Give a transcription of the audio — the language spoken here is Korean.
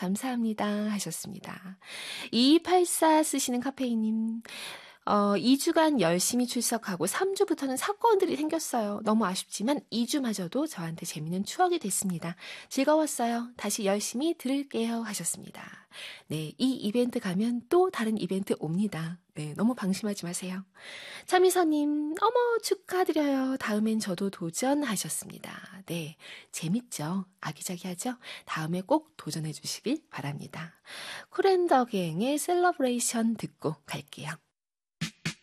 감사합니다 하셨습니다. 2284 쓰시는 카페이님. 2주간 열심히 출석하고 3주부터는 사건들이 생겼어요. 너무 아쉽지만 2주마저도 저한테 재미있는 추억이 됐습니다. 즐거웠어요. 다시 열심히 들을게요 하셨습니다. 네, 이 이벤트 가면 또 다른 이벤트 옵니다. 네, 너무 방심하지 마세요. 차미서님, 어머 축하드려요. 다음엔 저도 도전하셨습니다. 네, 재밌죠? 아기자기하죠? 다음에 꼭 도전해 주시길 바랍니다. 쿨앤더갱의 셀러브레이션 듣고 갈게요.